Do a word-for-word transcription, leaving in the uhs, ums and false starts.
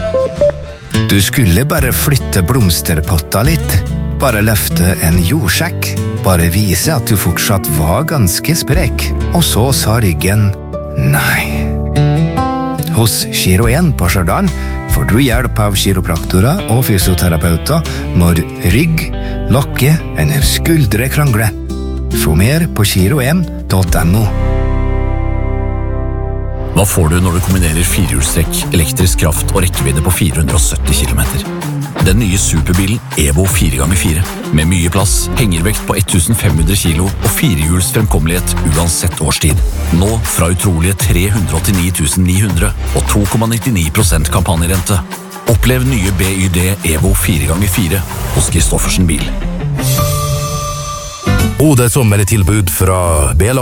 Du skulle bare flytte blomsterpotta litt, bare løfte en jordsjekk, bare vise at du fortsatt var ganske sprek, og så sa ryggen nei. Hos Giro en på Stjørdal får du hjelp av kiropraktorer og fysioterapeuter når rygg, lokke eller skuldre krangler. Få mer på giro en punktum no. Hva får du når du kombinerer firehjulstrekk, elektrisk kraft og rekkevidde på fire hundre og sytti kilometer? Den nye superbilen Evo fire ganger fire. Med mye plass, hengervekt på tusen fem hundre kilo og firehjuls fremkommelighet uansett årstid. Nå fra utrolige tre hundre og åttini tusen ni hundre og to komma nittini prosent kampanjerente. Opplev nye B Y D Evo fire ganger fire hos Kristoffersen Bil. Og det er sommertilbud fra B L